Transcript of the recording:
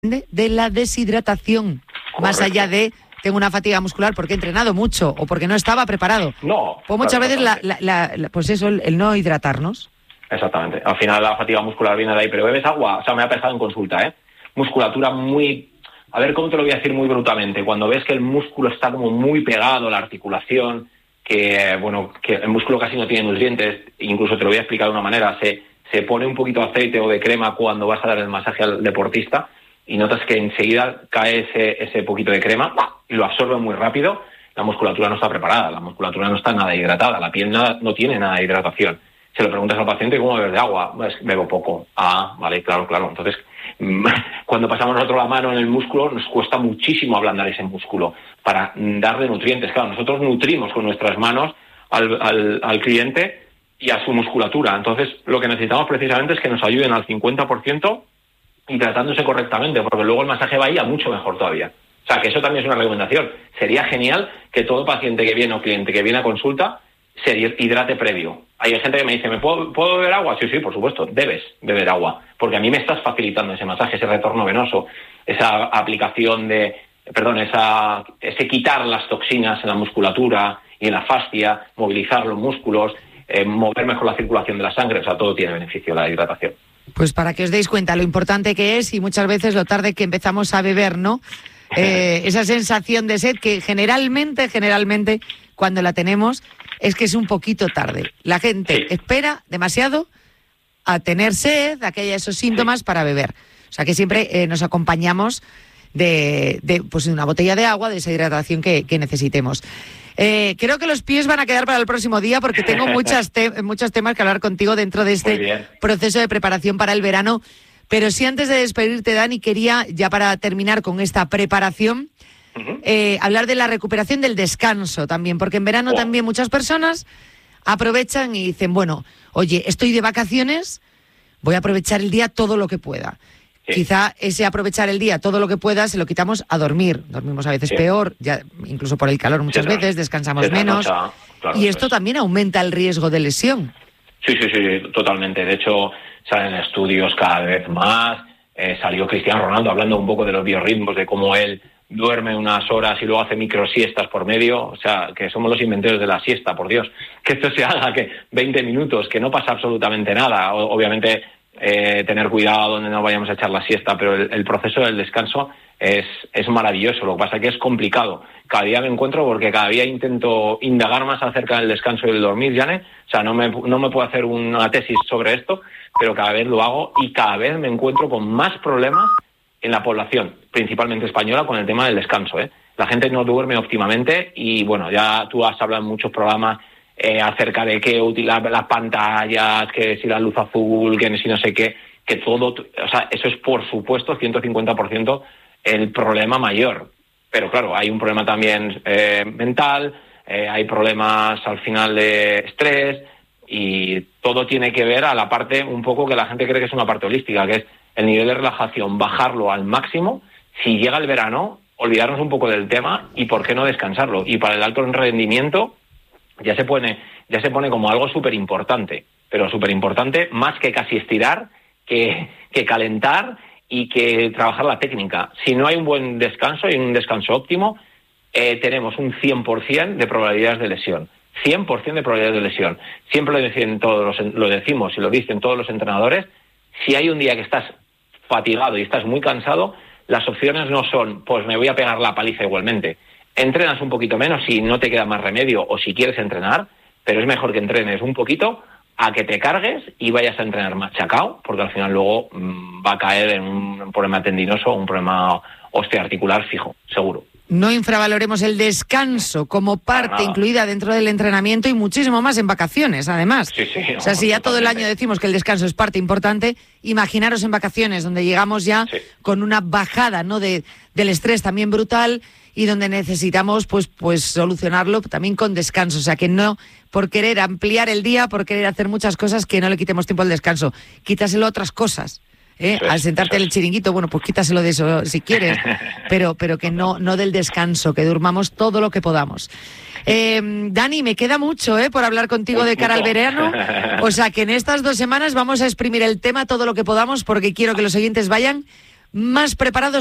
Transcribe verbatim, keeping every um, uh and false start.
de, de la deshidratación, correcto, más allá de tengo una fatiga muscular porque he entrenado mucho o porque no estaba preparado. No. Pues muchas veces la, la, la, la, pues eso, el, el no hidratarnos. Exactamente. Al final la fatiga muscular viene de ahí, pero bebes agua, o sea, me ha pasado en consulta, ¿eh? Musculatura muy... A ver, ¿cómo te lo voy a decir muy brutalmente? Cuando ves que el músculo está como muy pegado a la articulación, que, bueno, que el músculo casi no tiene nutrientes, incluso te lo voy a explicar de una manera, se, se pone un poquito de aceite o de crema cuando vas a dar el masaje al deportista y notas que enseguida cae ese, ese poquito de crema y lo absorbe muy rápido. La musculatura no está preparada, la musculatura no está nada hidratada, la piel nada, no tiene nada de hidratación. Se lo preguntas al paciente, ¿cómo bebes de agua? Pues bebo poco. Ah, vale, claro, claro. Entonces, cuando pasamos nosotros la mano en el músculo, nos cuesta muchísimo ablandar ese músculo para darle nutrientes. Claro, nosotros nutrimos con nuestras manos al, al, al cliente y a su musculatura. Entonces, lo que necesitamos precisamente es que nos ayuden al cincuenta por ciento hidratándose correctamente, porque luego el masaje va a ir a mucho mejor todavía. O sea, que eso también es una recomendación. Sería genial que todo paciente que viene o cliente que viene a consulta se hidrate previo. Hay gente que me dice, ¿me puedo, ¿puedo beber agua? Sí, sí, por supuesto, debes beber agua, porque a mí me estás facilitando ese masaje, ese retorno venoso, esa aplicación de, perdón, esa, ese quitar las toxinas en la musculatura y en la fascia, movilizar los músculos, eh, mover mejor la circulación de la sangre, o sea, todo tiene beneficio la hidratación. Pues para que os deis cuenta lo importante que es y muchas veces lo tarde que empezamos a beber, ¿no? Eh, esa sensación de sed que generalmente, generalmente, cuando la tenemos, es que es un poquito tarde. La gente sí. espera demasiado a tener sed, a que haya esos síntomas sí. para beber. O sea que siempre eh, nos acompañamos de, de, pues de una botella de agua, de esa hidratación que, que necesitemos. Eh, creo que los pies van a quedar para el próximo día porque tengo muchas te- muchos temas que hablar contigo dentro de este proceso de preparación para el verano. Pero sí, antes de despedirte, Dani, quería, ya para terminar con esta preparación, uh-huh. eh, hablar de la recuperación del descanso también, porque en verano oh. también muchas personas aprovechan y dicen, bueno, oye, estoy de vacaciones, voy a aprovechar el día todo lo que pueda. Sí. Quizá ese aprovechar el día todo lo que pueda se lo quitamos a dormir. Dormimos a veces sí. peor, ya incluso por el calor muchas sí, veces, descansamos sí, menos. Noche, claro, y esto es. también aumenta el riesgo de lesión. Sí, sí, sí, totalmente. De hecho, salen estudios cada vez más. Eh, salió Cristiano Ronaldo hablando un poco de los biorritmos, de cómo él duerme unas horas y luego hace microsiestas por medio. O sea, que somos los inventores de la siesta, por Dios. Que esto se haga, que veinte minutos, que no pasa absolutamente nada. O, obviamente, eh, tener cuidado donde no vayamos a echar la siesta, pero el, el proceso del descanso es, es maravilloso. Lo que pasa es que es complicado. Cada día me encuentro porque cada día intento indagar más acerca del descanso y del dormir, Jane. O sea, no me, no me puedo hacer una tesis sobre esto, pero cada vez lo hago y cada vez me encuentro con más problemas en la población, principalmente española, con el tema del descanso, ¿eh? La gente no duerme óptimamente y, bueno, ya tú has hablado en muchos programas eh, acerca de qué utilizar las pantallas, que si la luz azul, que si no sé qué, que todo, o sea, eso es por supuesto ciento cincuenta por ciento el problema mayor. Pero claro, hay un problema también eh, mental, eh, hay problemas al final de estrés y todo tiene que ver a la parte un poco que la gente cree que es una parte holística, que es el nivel de relajación, bajarlo al máximo. Si llega el verano, olvidarnos un poco del tema y por qué no descansarlo. Y para el alto rendimiento ya se pone, ya se pone como algo súper importante, pero súper importante más que casi estirar, que, que calentar y que trabajar la técnica. Si no hay un buen descanso y un descanso óptimo, eh, tenemos un cien por ciento de probabilidades de lesión. cien por ciento de probabilidades de lesión. Siempre lo, dicen todos los, lo decimos y lo dicen todos los entrenadores. Si hay un día que estás fatigado y estás muy cansado, las opciones no son, pues me voy a pegar la paliza igualmente. Entrenas un poquito menos si no te queda más remedio o si quieres entrenar, pero es mejor que entrenes un poquito a que te cargues y vayas a entrenar machacao, porque al final luego mmm, va a caer en un problema tendinoso o un problema osteoarticular fijo, seguro. No infravaloremos el descanso como parte incluida dentro del entrenamiento y muchísimo más en vacaciones, además. Sí, sí, o sea, si ya todo el año decimos que el descanso es parte importante, imaginaros en vacaciones, donde llegamos ya sí. con una bajada, ¿no?, de, del estrés también brutal y donde necesitamos pues, pues solucionarlo también con descanso. O sea, que no por querer ampliar el día, por querer hacer muchas cosas, que no le quitemos tiempo al descanso. Quítaselo a otras cosas. ¿Eh? Es, al sentarte en el chiringuito, bueno, pues quítaselo de eso si quieres, pero, pero que no, no del descanso, que durmamos todo lo que podamos. Eh, Dani, me queda mucho ¿eh? por hablar contigo de cara al verano, o sea que en estas dos semanas vamos a exprimir el tema todo lo que podamos porque quiero que los oyentes vayan más preparados